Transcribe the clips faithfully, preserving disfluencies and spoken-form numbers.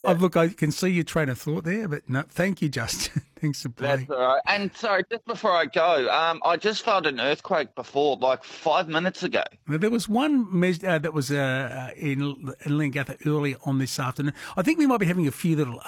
Oh, look, I can see your train of thought there, but no, thank you, Justin. Thanks for playing. That's all right. And sorry, just before I go, um, I just felt an earthquake before, like five minutes ago. Well, there was one mes- uh, that was uh, uh, in, in Leongatha early on this afternoon. I think we might be having a few little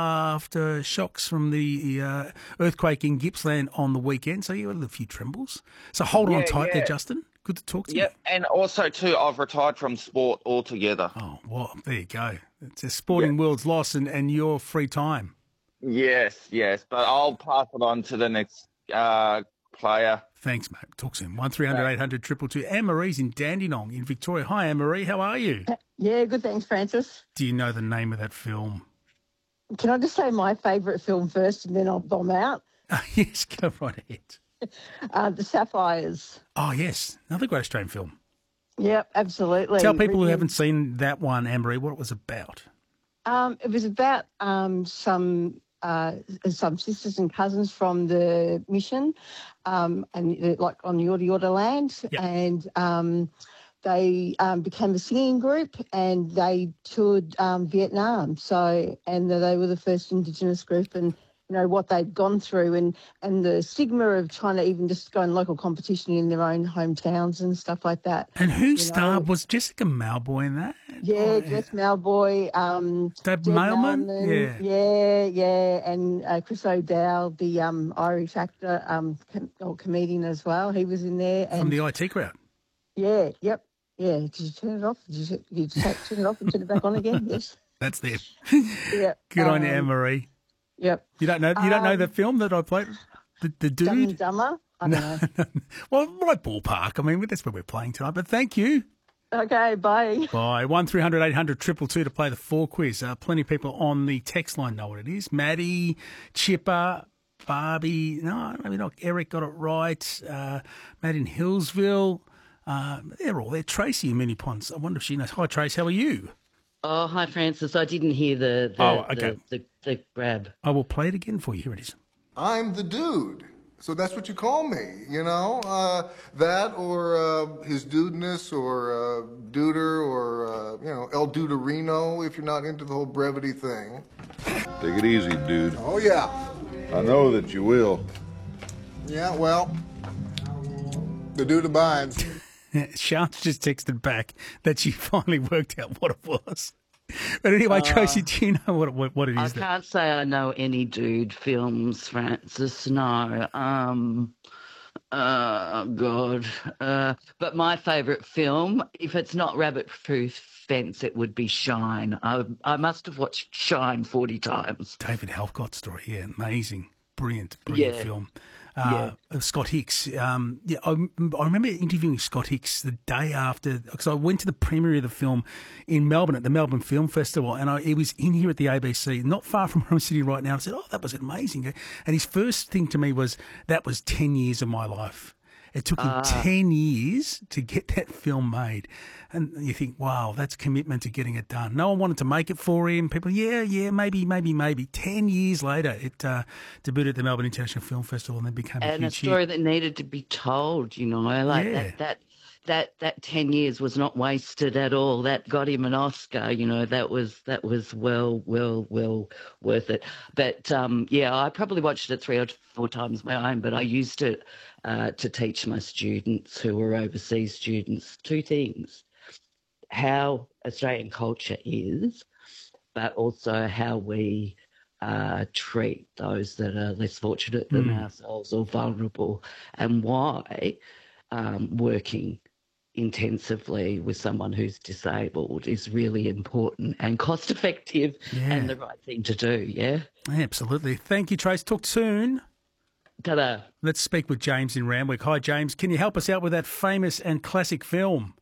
aftershocks from the uh, earthquake in Gippsland on the weekend. So you had a few trembles. So hold on Yeah, tight yeah. there, Justin. Good to talk to Yep, you. and also too, I've retired from sport altogether. Oh, well, there you go. It's a sporting world's loss and, and your free time. Yes, yes, but I'll pass it on to the next uh, player. Thanks, mate. Talk soon. one three hundred eight hundred two two two. Anne-Marie's in Dandenong in Victoria. Hi, Anne-Marie. How are you? Yeah, good, thanks, Francis. Do you know the name of that film? Can I just say my favourite film first and then I'll bomb out? Uh, yes, go right ahead. Uh, The Sapphires. Oh, yes. Another great Australian film. Yep, absolutely. Tell people who Written- haven't seen that one, Anne-Marie, what it was about. Um, it was about um, some uh, some sisters and cousins from the mission, um, and uh, like on the Yorta Yorta land, Yep. and um, they um, became a singing group, and they toured um, Vietnam. So, and they were the first Indigenous group, and you know what they'd gone through, and and the stigma of trying to even just go in local competition in their own hometowns and stuff like that. And who You starred? know? Was Jessica Malboy in that? Yeah, Oh, Jess Malboy, um, Dave Deb Mailman? Mailman, Yeah. yeah, yeah, and uh, Chris O'Dowd, the um, Irish actor, um, com- or comedian as well. He was in there. And From the I T crowd. yeah, yep, yeah. Did you turn it off? Did you, did you turn it off and turn it back on again? Yes. That's them. Yeah. Good on you, um, Anne-Marie. Yep. You don't know You don't know Um, the film that I played? The, the Dumb and dude? Dumber. I don't know. Well, right ballpark. I mean, that's where we're playing tonight. But thank you. Okay, bye. Bye. one three hundred eight hundred two two two to play the four quiz. Uh, plenty of people on the text line know what it is. Maddie, Chipper, Barbie. No, maybe not. Eric got it right. Uh, Matt in Hillsville. Uh, they're all there. Tracy in Mini Ponds. I wonder if she knows. Hi, Trace. How are you? Oh, hi, Francis. I didn't hear the the, Oh, okay. the, the, the grab. I will play it again for you. Here it is. I'm the dude. So that's what you call me, you know? Uh, that or uh, his dudeness or uh, duder or, uh, you know, El Duderino if you're not into the whole brevity thing. Take it easy, dude. Oh, yeah. I know that you will. Yeah, well, the dude abides. Sean's just texted back that she finally worked out what it was. But anyway, Tracy, do you know what what, what it I is? that- can't say I know any dude films, Francis. No. Um. Uh, God. Uh, but my favourite film, if it's not Rabbit Proof Fence, it would be Shine. I I must have watched Shine forty times. David Halcott story, yeah, amazing, brilliant, brilliant Yeah. film. Uh, of Scott Hicks. Um, yeah, I, I remember interviewing Scott Hicks the day after, because I went to the premiere of the film in Melbourne at the Melbourne Film Festival, and I, he was in here at the A B C, not far from where I'm sitting right now. I said, "Oh, that was amazing!" And his first thing to me was, "That was ten years of my life." It took him ten years to get that film made. And you think, wow, that's commitment to getting it done. No one wanted to make it for him. People, yeah, yeah, maybe, maybe, maybe. Ten years later, it uh, debuted at the Melbourne International Film Festival and then became a And a huge story hit. that needed to be told, you know, like Yeah. that, that that that ten years was not wasted at all. That got him an Oscar, you know. That was that was well, well, well worth it. But um, yeah, I probably watched it three or four times my own. But I used it uh, to teach my students who were overseas students two things: how Australian culture is, but also how we uh, treat those that are less fortunate than Mm. ourselves or vulnerable, and why um, working intensively with someone who's disabled is really important and cost effective Yeah. and the right thing to do, yeah? Absolutely. Thank you, Trace. Talk soon. Ta-da. Let's speak with James in Randwick. Hi, James. Can you help us out with that famous and classic film?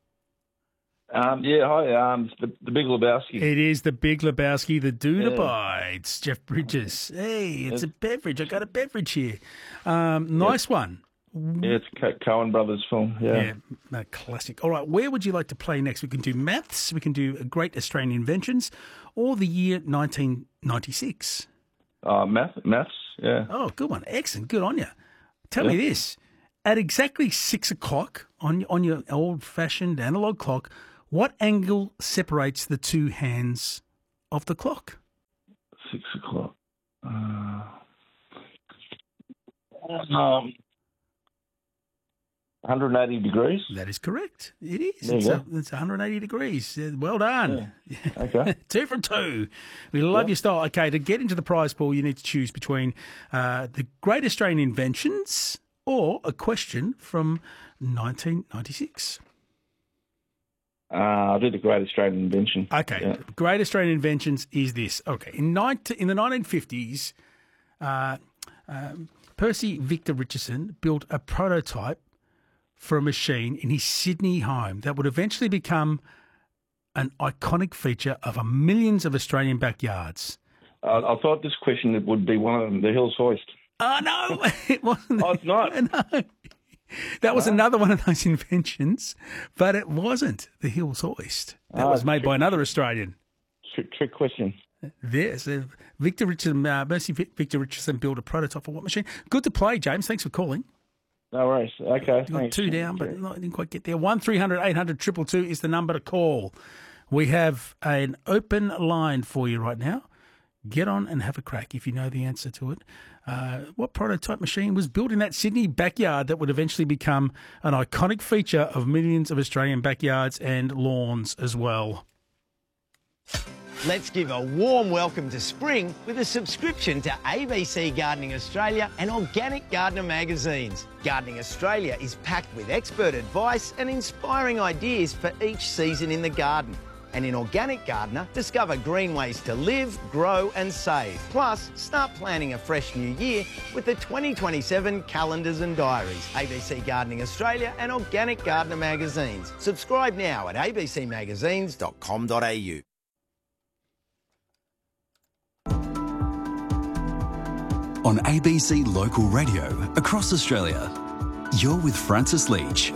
Um, yeah, hi. Um, it's the, the Big Lebowski. It is The Big Lebowski, The Dude Yeah. Abides. Jeff Bridges. Hey, it's a beverage. I got a beverage here. Um, nice one. Yeah, it's a Co- Coen Brothers film. Yeah. Yeah, a classic. All right, where would you like to play next? We can do maths, we can do great Australian inventions, or the year nineteen ninety-six. Uh, math, maths. Yeah. Oh, good one. Excellent. Good on you. Tell me Yeah. this. At exactly six o'clock on, on your old-fashioned analog clock, what angle separates the two hands of the clock? Six o'clock. Uh, um, one hundred eighty degrees. That is correct. It is. There It's, you a, go. it's one hundred eighty degrees. Uh, Well done. Okay. two from two. We love your style. Okay, to get into the prize pool, you need to choose between uh, the Great Australian Inventions or a question from nineteen ninety-six. Uh, I'll do the Great Australian Invention. Okay, Yeah. Great Australian Inventions is this. Okay, in, nineteen, in the nineteen fifties, uh, um, Percy Victor Richardson built a prototype for a machine in his Sydney home that would eventually become an iconic feature of a millions of Australian backyards. Uh, I thought this question would be one of them, the Hills Hoist. Oh, no, it wasn't. Oh, it's not? No. That was another one of those inventions, but it wasn't the Hills Hoist. That Oh, was made trick- by another Australian. Trick, trick question. Yes, uh, Victor Richardson, uh, Mercy Vic- Victor Richardson built a prototype for what machine? Good to play, James. Thanks for calling. No worries. Okay, You got thanks. two down, but no, I didn't quite get there. One three hundred eight hundred two two two is the number to call. We have an open line for you right now. Get on and have a crack if you know the answer to it. Uh, what prototype machine was built in that Sydney backyard that would eventually become an iconic feature of millions of Australian backyards and lawns as well? Let's give a warm welcome to spring with a subscription to A B C Gardening Australia and Organic Gardener magazines. Gardening Australia is packed with expert advice and inspiring ideas for each season in the garden. And in Organic Gardener, discover green ways to live, grow and save. Plus, start planning a fresh new year with the twenty twenty-seven calendars and diaries. A B C Gardening Australia and Organic Gardener magazines. Subscribe now at a b c magazines dot com dot a u. On A B C Local Radio across Australia, you're with Francis Leach.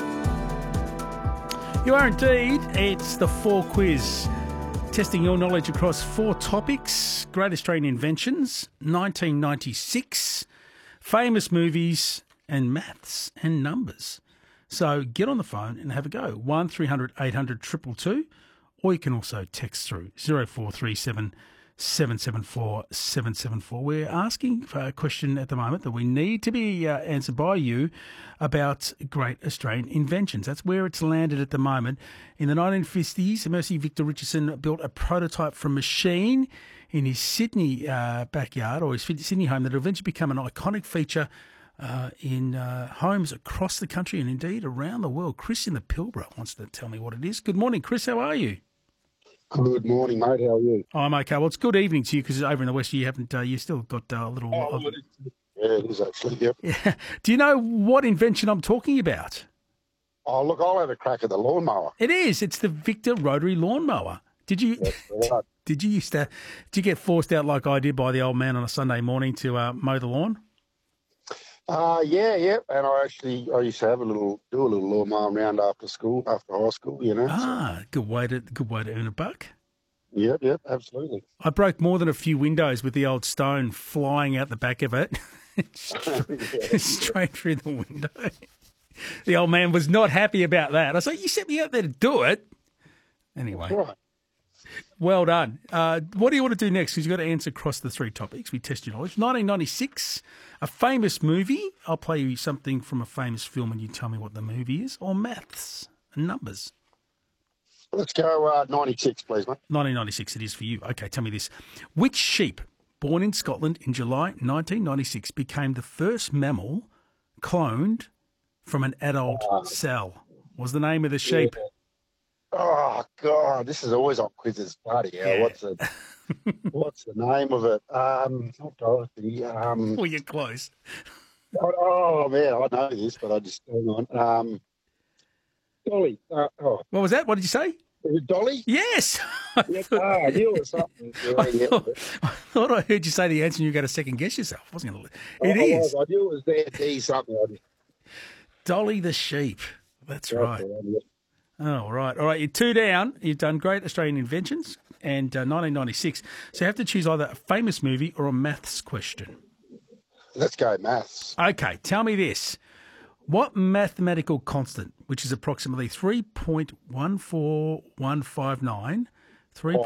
You are indeed. It's the Four Quiz, testing your knowledge across four topics: Great Australian Inventions, nineteen ninety-six, famous movies, and maths and numbers. So get on the phone and have a go. one three hundred eight hundred two two two, or you can also text through zero four three seven seven seven four seven seven four. We're asking for a question at the moment that we need to be uh, answered by you about Great Australian Inventions. That's where it's landed at the moment. In the nineteen fifties, Mercy Victor Richardson built a prototype for a machine in his Sydney uh, backyard, or his Sydney home, that will eventually become an iconic feature uh, in uh, homes across the country and indeed around the world. Chris in the Pilbara wants to tell me what it is. Good morning, Chris. How are you? Good morning, mate. How are you? I'm okay. Well, it's good evening to you because over in the west you haven't. Uh, you still got uh, a little. Oh, of- Yeah, it is actually. Yep. Yeah. Do you know what invention I'm talking about? Oh, look, I'll have a crack at the lawnmower. It is. It's the Victor rotary lawnmower. Did you? That's right. Did you used to? Did you get forced out like I did by the old man on a Sunday morning to uh, mow the lawn? Uh, yeah, yeah. And I actually, I used to have a little, do a little lawnmower round after school, after high school, you know. Ah, good way to good way to earn a buck. Yep, yep, absolutely. I broke more than a few windows with the old stone flying out the back of it, straight through the window. The old man was not happy about that. I was like, "You sent me out there to do it." Anyway, Right. well done. Uh, what do you want to do next? Because you've got to answer across the three topics. We test your knowledge. nineteen ninety-six, a famous movie. I'll play you something from a famous film and you tell me what the movie is, or maths and numbers. Let's go uh, ninety-six, please, mate. nineteen ninety-six, it is for you. Okay, tell me this. Which sheep, born in Scotland in July nineteen ninety-six, became the first mammal cloned from an adult cell? What was the name of the sheep? Oh, God, this is always on quizzes. Bloody hell, Yeah. what's the, what's the name of it? Um, not Dorothy. Um, Well, you're close. oh, oh, man, I know this, but I just, hang on. Um, Dolly. Uh, oh, What was that? What did you say? is it Dolly? Yes. Yeah, ah, I knew it was something. Yeah, I yeah. thought, I thought I heard you say the answer and you got to second guess yourself. I wasn't going to. It I, is I, was, I knew it was there, D something. I just, Dolly the sheep. That's that's right. the one, yeah. Oh, right. All right. You're two down. You've done Great Australian Inventions and uh, nineteen ninety-six. So you have to choose either a famous movie or a maths question. Let's go maths. Okay. Tell me this. What mathematical constant, which is approximately three point one four one five nine, three point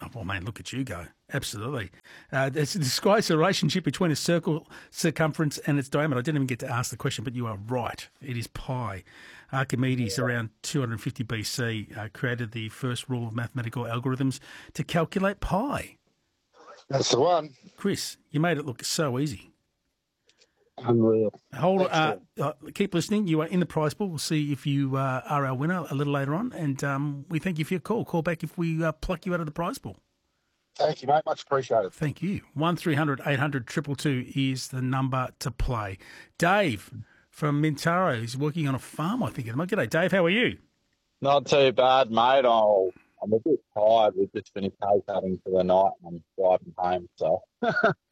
Oh, well, man, look at you go. Absolutely. Uh, it describes the relationship between a circle circumference and its diameter. I didn't even get to ask the question, but you are right. It is pi. Archimedes, yeah. around two hundred fifty B C, uh, created the first rule of mathematical algorithms to calculate pi. That's the one. Chris, you made it look so easy. Unreal. Hold, uh, uh, keep listening. You are in the prize pool. We'll see if you uh, are our winner a little later on. And um, we thank you for your call. Call back if we uh, pluck you out of the prize pool. Thank you, mate. Much appreciated. Thank you. one three hundred eight hundred two two two is the number to play. Dave from Mintaro is working on a farm, I think. G'day, Dave. How are you? Not too bad, mate. I'll, I'm a bit tired. We've just finished hay cutting for the night and I'm driving home, so...